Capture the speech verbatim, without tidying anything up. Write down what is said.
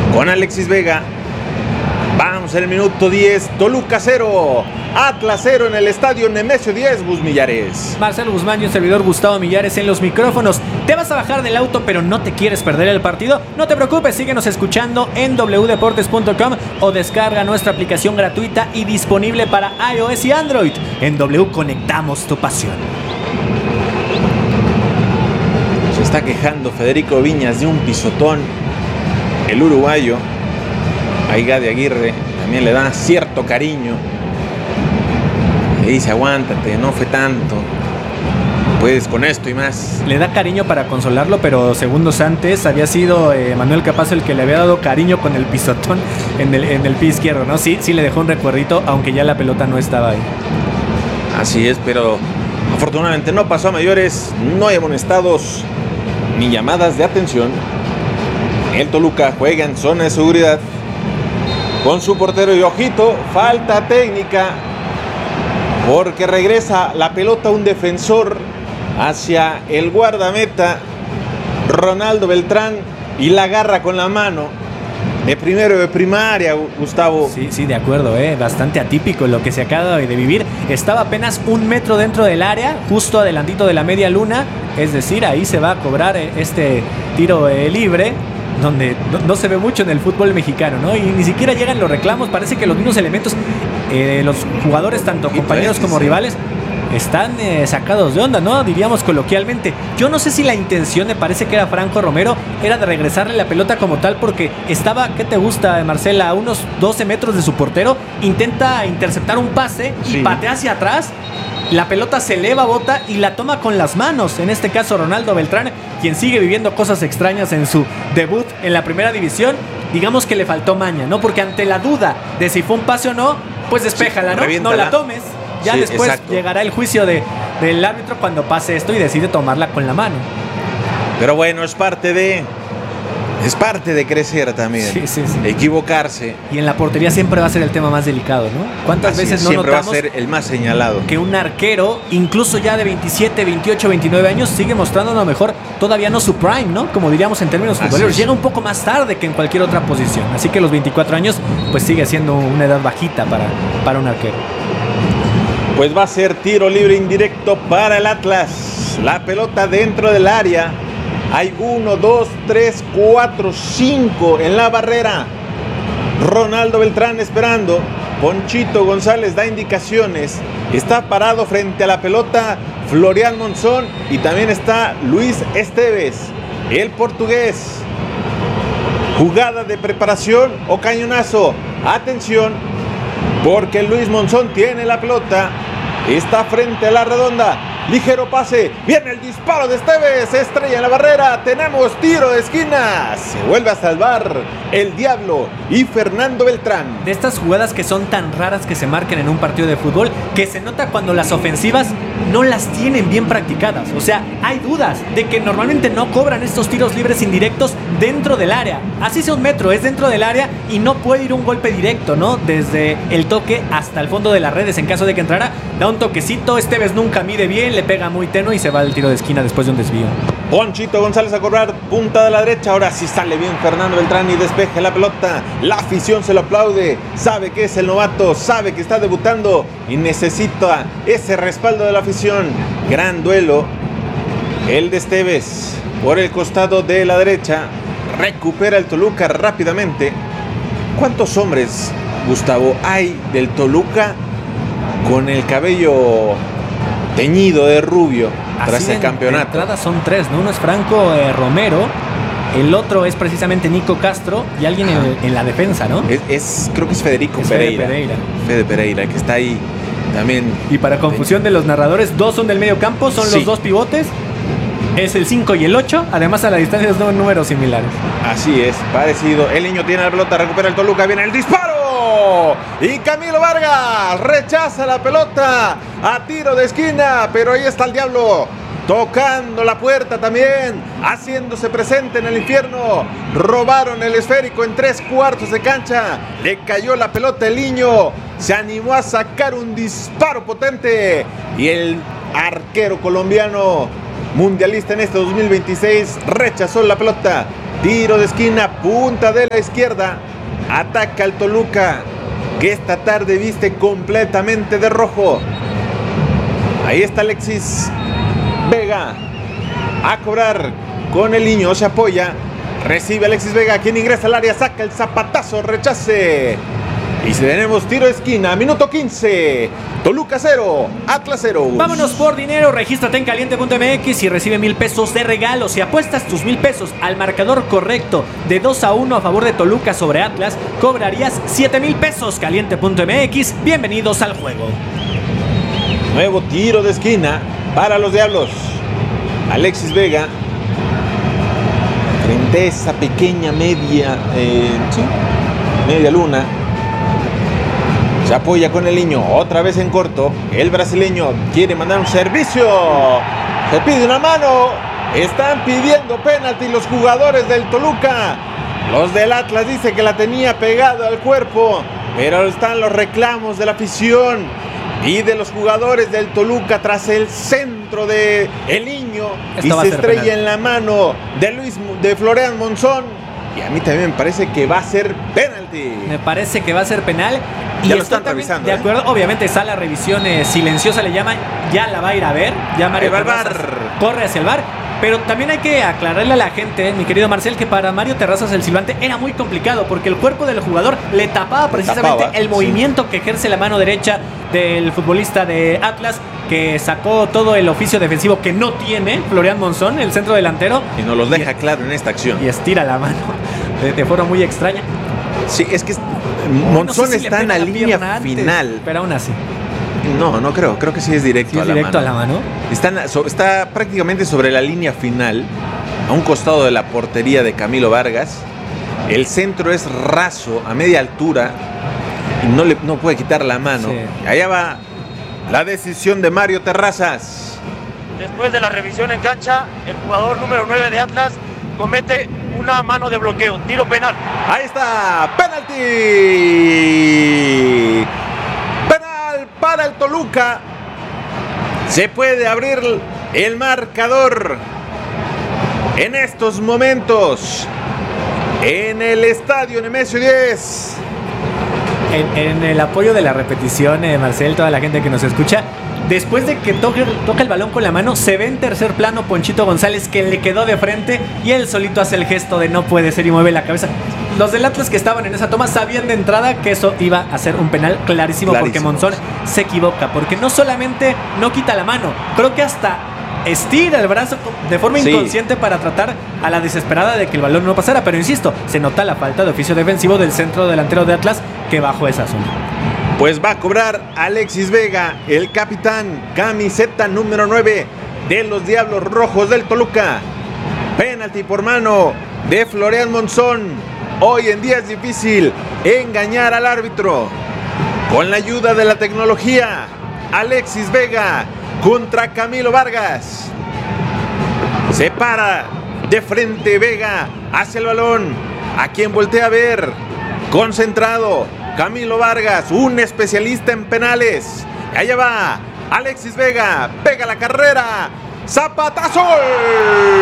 con Alexis Vega. Vamos en el minuto diez, Toluca cero, Atlas cero en el estadio Nemesio diez, Gus Millares. Marcelo Guzmán y un servidor Gustavo Millares en los micrófonos. ¿Te vas a bajar del auto pero no te quieres perder el partido? No te preocupes, síguenos escuchando en doble u deportes punto com o descarga nuestra aplicación gratuita y disponible para iOS y Android. En W conectamos tu pasión. Se está quejando Federico Viñas de un pisotón. El uruguayo Aiga de Aguirre también le da cierto cariño. Le dice, aguántate, no fue tanto. Puedes con esto y más. Le da cariño para consolarlo, pero segundos antes había sido eh, Manuel Capazo el que le había dado cariño con el pisotón en el, en el pie izquierdo, ¿no? Sí, sí le dejó un recuerdito, aunque ya la pelota no estaba ahí. Así es, pero afortunadamente no pasó a mayores. No hay amonestados ni llamadas de atención. El Toluca juega en zona de seguridad con su portero y ojito, falta técnica, porque regresa la pelota a un defensor hacia el guardameta Ronaldo Beltrán y la agarra con la mano. De primero de primaria, Gustavo. Sí, sí, de acuerdo, eh. Bastante atípico lo que se acaba de vivir. Estaba apenas un metro dentro del área, justo adelantito de la media luna. Es decir, ahí se va a cobrar este tiro eh, libre, donde no, no se ve mucho en el fútbol mexicano, ¿no? Y ni siquiera llegan los reclamos. Parece que los mismos elementos, eh, los jugadores, tanto compañeros como rivales, están eh, sacados de onda, ¿no? Diríamos coloquialmente. Yo no sé si la intención, me parece que era Franco Romero, era de regresarle la pelota como tal, porque estaba, ¿qué te gusta, Marcela? A unos doce metros de su portero, intenta interceptar un pase y sí, patea hacia atrás. La pelota se eleva, bota y la toma con las manos. En este caso, Ronaldo Beltrán, quien sigue viviendo cosas extrañas en su debut en la primera división. Digamos que le faltó maña, ¿no? Porque ante la duda de si fue un pase o no, pues despéjala, ¿no? No la tomes. Ya sí, después exacto. Llegará el juicio de, del árbitro cuando pase esto y decide tomarla con la mano. Pero bueno, es parte de... Es parte de crecer también. Sí, sí, sí. Equivocarse. Y en la portería siempre va a ser el tema más delicado, ¿no? ¿Cuántas Así veces es, no siempre notamos va a ser el más señalado? Que un arquero, incluso ya de veintisiete, veintiocho, veintinueve años, sigue mostrando a lo mejor todavía no su prime, ¿no? Como diríamos en términos futboleros. Llega un poco más tarde que en cualquier otra posición. Así que los veinticuatro años, pues sigue siendo una edad bajita para, para un arquero. Pues va a ser tiro libre indirecto para el Atlas. La pelota dentro del área. Hay uno, dos, tres, cuatro, cinco en la barrera. Ronaldo Beltrán esperando. Ponchito González da indicaciones. Está parado frente a la pelota Florian Monzón. Y también está Luis Esteves, el portugués. Jugada de preparación o cañonazo. Atención, porque Luis Monzón tiene la pelota. Está frente a la redonda. Ligero pase. Viene el disparo de Esteves. Estrella en la barrera. Tenemos tiro de esquina. Se vuelve a salvar el Diablo y Fernando Beltrán. De estas jugadas que son tan raras que se marcan en un partido de fútbol, que se nota cuando las ofensivas no las tienen bien practicadas. O sea, hay dudas de que normalmente no cobran estos tiros libres indirectos dentro del área. Así sea un metro, es dentro del área y no puede ir un golpe directo, ¿no? Desde el toque hasta el fondo de las redes en caso de que entrara. Da un toquecito. Esteves nunca mide bien, le pega muy tenue y se va al tiro de esquina después de un desvío. Ponchito González a cobrar, punta de la derecha. Ahora sí sale bien Fernando Beltrán y despeja la pelota. La afición se lo aplaude. Sabe que es el novato, sabe que está debutando y necesita ese respaldo de la afición. Gran duelo. El de Esteves por el costado de la derecha. Recupera el Toluca rápidamente. ¿Cuántos hombres, Gustavo, hay del Toluca con el cabello teñido de rubio tras Así el de, campeonato? De entrada son tres, ¿no? Uno es Franco eh, Romero, el otro es precisamente Nico Castro y alguien en, en la defensa, ¿no? Es, es creo que es Federico es Pereira. Fede Pereira. Fede Pereira, que está ahí también. Y para confusión de los narradores, dos son del medio campo, son sí. los dos pivotes. Es el cinco y el ocho, además a la distancia son números similares. Así es, parecido. El niño tiene la pelota, recupera el Toluca, viene el disparo. Y Camilo Vargas rechaza la pelota a tiro de esquina, pero ahí está el Diablo tocando la puerta también, haciéndose presente en el infierno. Robaron el esférico en tres cuartos de cancha. Le cayó la pelota el niño, se animó a sacar un disparo potente y el arquero colombiano mundialista en este dos mil veintiséis rechazó la pelota Tiro de esquina, punta de la izquierda. Ataca el Toluca, que esta tarde viste completamente de rojo. Ahí está Alexis Vega a cobrar con el niño, se apoya. Recibe Alexis Vega, quien ingresa al área, saca el zapatazo, rechace. Y si tenemos tiro de esquina, minuto quince. Toluca cero, Atlas cero. Vámonos por dinero, regístrate en caliente punto m x y recibe mil pesos de regalo. Si apuestas tus mil pesos al marcador correcto de dos a uno a favor de Toluca sobre Atlas, cobrarías siete mil pesos. caliente punto m x, bienvenidos al juego. Nuevo tiro de esquina para los Diablos. Alexis Vega, frente a esa pequeña media, eh, ¿sí? media luna. Se apoya con el niño, otra vez en corto. El brasileño quiere mandar un servicio. Se pide una mano. Están pidiendo penalti los jugadores del Toluca. Los del Atlas dicen que la tenía pegada al cuerpo, pero están los reclamos de la afición y de los jugadores del Toluca tras el centro de el niño. Esto y se estrella penal en la mano de Luis de Florian Monzón. Y a mí también me parece que va a ser penalti. Me parece que va a ser penal. Y ya lo están revisando. De ¿eh? acuerdo, obviamente está la revisión eh, silenciosa, le llaman. Ya la va a ir a ver. Ya Mario Terrazas corre hacia el V A R. Pero también hay que aclararle a la gente, mi querido Marcel, que para Mario Terrazas el silbante era muy complicado, porque el cuerpo del jugador le tapaba precisamente tapaba, el movimiento sí. que ejerce la mano derecha del futbolista de Atlas, que sacó todo el oficio defensivo que no tiene Florian Monzón, el centro delantero. Y nos los deja y, claro en esta acción. Y estira la mano de, de forma muy extraña. Sí, es que Monzón no sé si está en la, la línea final. Antes, pero aún así. No, no creo. Creo que sí es directo, ¿Sí es a, la directo mano. a la mano. Está, está prácticamente sobre la línea final, a un costado de la portería de Camilo Vargas. El centro es raso, a media altura, y no, le, no puede quitar la mano. Sí. Allá va la decisión de Mario Terrazas. Después de la revisión en cancha, el jugador número nueve de Atlas comete una mano de bloqueo, tiro penal. Ahí está, penalti. Penal para el Toluca. Se puede abrir el marcador en estos momentos en el estadio Nemesio diez. En, en el apoyo de la repetición, eh, Marcel, toda la gente que nos escucha, después de que toque, toca el balón con la mano, se ve en tercer plano Ponchito González, que le quedó de frente y él solito hace el gesto de no puede ser y mueve la cabeza. Los del Atlas que estaban en esa toma sabían de entrada que eso iba a ser un penal clarísimo, clarísimo. Porque Monzón se equivoca, porque no solamente no quita la mano, creo que hasta estira el brazo de forma sí. inconsciente para tratar a la desesperada de que el balón no pasara, pero insisto, se nota la falta de oficio defensivo del centro delantero de Atlas que bajó esa zona. Pues va a cobrar Alexis Vega, el capitán, camiseta número nueve de los Diablos Rojos del Toluca. Penalti por mano de Florian Monzón. Hoy en día es difícil engañar al árbitro. Con la ayuda de la tecnología, Alexis Vega contra Camilo Vargas. Se para de frente Vega hacia el balón. A quien voltea a ver, concentrado, Camilo Vargas, un especialista en penales. Allá va Alexis Vega, pega la carrera, zapatazo.